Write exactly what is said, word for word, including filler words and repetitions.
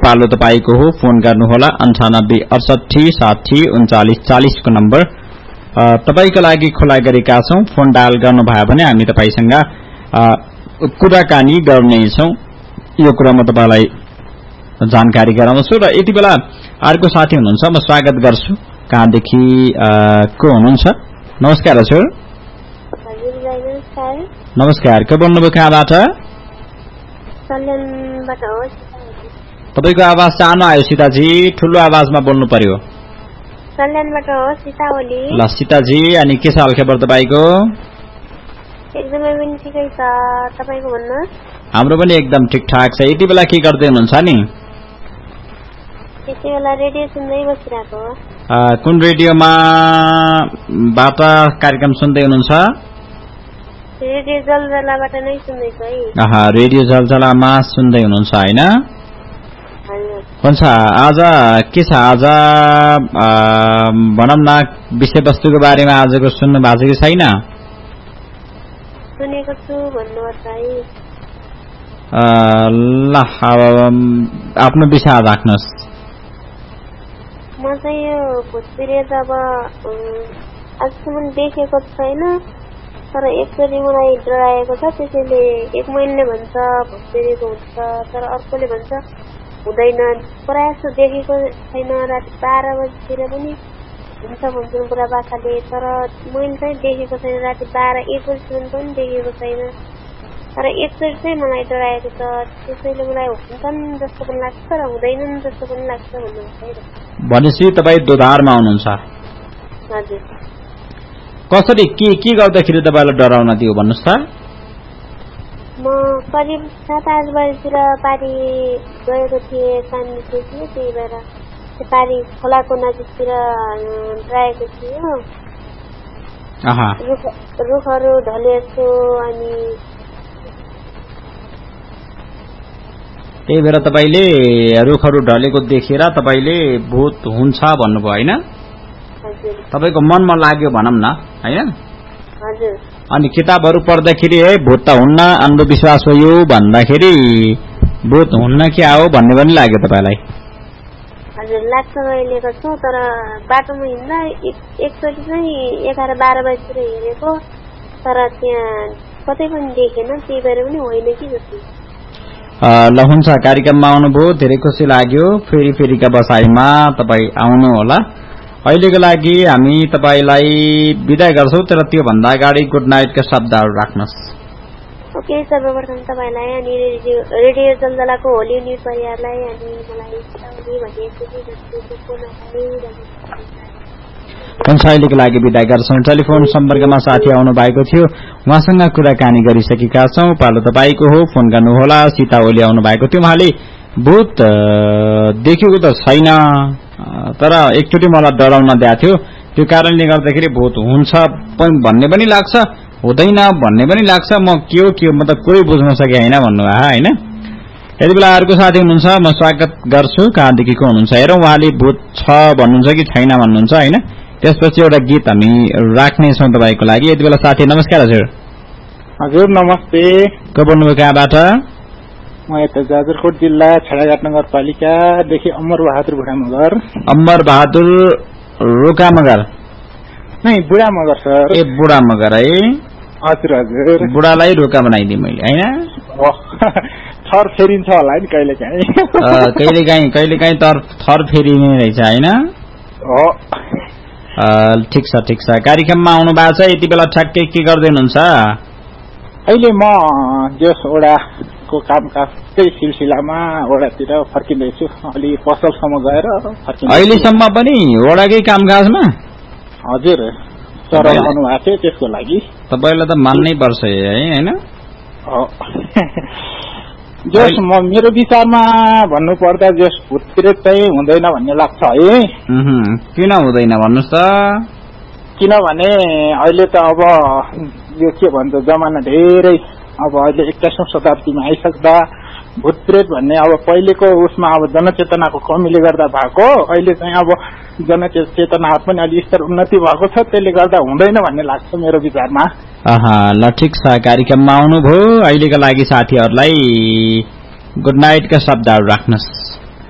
पालो तपाईको हो। फोन गर्नुहोला अन्ठानब्बे अडसठी साठी उन्चालिस चालीस को नम्बर तपाईको लागि खुला गरेका छौं। फोन डायल गर्नुभयो भने हामी तपाईसँग कुराकानी गर्नेछौं। यो कुरा म तपाईलाई जानकारी गराउँछु र यति बेला अर्को साथी हुनुहुन्छ, म स्वागत गर्छु। कहाँदेखि को हुनुहुन्छ? नमस्कार हजुर। नमस्कार, के बोल्नुभयो, कहाँबाट? तपाईको आवाज सानो आयो सीताजी, ठुलो आवाजमा बोल्नु पर्यो। ल सीताजी, अनि के छ हालखबर तपाईको? एकदमै पनि ठिकै छ, तपाईको भन्नु? हाम्रो पनि एकदम ठिकठाक छ। यति बेला के गर्दै हुनुहुन्छ नि? यति बेला रेडियो सुन्दै बसिरहेको। कुन रेडियोमा बाट कार्यक्रम सुन्दै हुनुहुन्छ? रेडियो जलजलाबाट नै सुन्दैछु है। आहा, रेडियो जलजलामा सुन्दै हुनुहुन्छ हैन? हुन्छ, आज के छ? आज भनौँ न विषयवस्तुको बारेमा आजको सुन्नु भएको छ कि छैन? सुनेको छु भन्नुपर्छ है। ल आफ्नो विषय राख्नुहोस्। म चाहिँ यो भोजपुरी त अब आजसम्म देखेको छैन, तर एकचोटि मलाई डराएको छ। त्यसैले एक महिनाले भन्छ भोजपुरीको हुन्छ, तर अर्कोले भन्छ हुँदैन। प्रायः जस्तो देखेको छैन। राति बाह्र बजीतिर पनि हुन्छ भन्छन् बुढापाकाले, तर मैले चाहिँ देखेको छैन। राति बाह्र एक बजीसम्म पनि देखेको छैन, तर एकचोटि चाहिँ मलाई डराएको छ। त्यसैले मलाई हुन्छन् जस्तो पनि लाग्छ र हुँदैनन् जस्तो पनि लाग्छ भन्नुहुन्छ। भनेपछि तपाईँ दोधारमा हुनुहुन्छ? हजुर। कसरी के के गर्दाखेरि तपाईँलाई डराउन दियो भन्नुहोस् त? म करिब सात आठ बजीतिर पारी गएको थिएँ, कान्दै थिएँ। त्यही भएर त्यो पारी खोलाको नजिकतिर डराएको थियो। रुखहरू ढलेको, अनि त्यही भएर तपाईले रुखहरू ढलेको देखेर तपाईले भूत हुन्छ भन्नुभयो हैन? हजुर। तपाईको मनमा लाग्यो भनौँ न हैन? हजुर। अनि किताबहरू पढ्दाखेरि है भूत त हुन्न, अन्धविश्वास हो यो भन्दाखेरि भूत हुन्न क्या हो भन्ने पनि लाग्यो तपाईलाई? हजुर, लाग्छ रहेको छु। तर बाटोमा हिँड्दा एकचोटि चाहिँ एघार बाह्र बजीतिर हेरेको, तर त्यहाँ कतै पनि देखेन। त्यही भएर पनि होइन कि जस्तो। ल हुन्छ, कार्यक्रममा आउनुभयो, धेरै खुसी लाग्यो। फेरि फेरिका बसाइमा तपाईँ आउनु होला। अहिलेको लागि हामी तपाईलाई बिदा गर्छौं, तर त्यो भन्दा अगाडि गुड नाइटका शब्दहरू राख्नुहोस्। ओके, सर्वप्रथम तपाईलाई अनि रेडियो रेडियो जलजलाको होली न्यू परिवारलाई अनि मलाई हुन्छ, अहिलेको लागि बिदा गर्छौं। टेलिफोन सम्पर्कमा साथी आउनु भएको थियो, उहाँसँग कुराकानी गरिसकेका छौं। पालो तपाईको हो। फोन गर्नुहोला। सीता ओली आउनु भएको थियो, उहाँले भूत देखेको त छैन, तर एकचोटि मलाई डराउन दिएको थियो। त्यो कारणले गर्दाखेरि भूत हुन्छ भन्ने पनि लाग्छ, हुँदैन भन्ने पनि लाग्छ। म के हो के हो म त कोही बुझ्न सके हैन भन्नुभयो हैन? यति बेला अर्को साथी हुनुहुन्छ, म स्वागत गर्छु। कहाँदेखि को हुनुहुन्छ हेरौँ, उहाँले भूत छ भन्नुहुन्छ कि छैन भन्नुहुन्छ हैन? त्यसपछि एउटा गीत हामी राख्नेछौँ तपाईको लागि। यति बेला साथी नमस्कार हजुर। हजुर नमस्ते। को बोल्नुभयो, कहाँबाट? म यता जाजरकोट जिल्ला छडाघाट नगरपालिकादेखि अमर बहादुर बुढा मगर। अमर बहादुर रोका मगर? नै बुढा मगर सर। ए बुढा मगर है? हजुर हजुर। बुढालाई रोका बनाइदिए मैले हैन? थर फेरिन्छ होला नि कहिले काहीँ। कहिले काहीँ कहिले काहीँ तर थर फेरिने रहेछ हैन? हो। ठिक छ ठिक छ। कार्यक्रममा आउनु भएको छ। यति बेला ठ्याक्कै के गर्दै हुनुहुन्छ? अहिले म जस ओडाको कामकाजकै सिलसिलामा ओडातिर फर्किँदैछु। अलि पसलसम्म गएर फर्किँदैछु। अहिलेसम्म पनि ओडाकै कामकाजमा? हजुर, सर आउनु भएको थियो, त्यसको लागि तपाईलाई त मान्नै पर्छ है हैन? जस म मेरो विचारमा भन्नु पर्दा जस भूतप्रेत चाहिँ हुँदैन भन्ने लाग्छ है। किन हुँदैन भन्नुस् त? किनभने अहिले त अब यो के भन्छ जमाना धेरै अब अहिले एक्काइसौं शताब्दीमा आइसक्दा भूतप्रेत भन्ने अब पहिलेको उसमा अब जनचेतनाको कमीले गर्दा भएको, अहिले चाहिँ अब जनचेतना पनि अलि स्तर उन्नति भएको छ, त्यसले गर्दा हुँदैन भन्ने लाग्छ मेरो विचारमा। आहा, ल ठिक छ। कार्यक्रममा आउनुभयो। अहिलेका लागि साथीहरूलाई गुड नाइटका शब्दहरू राख्नुहोस्।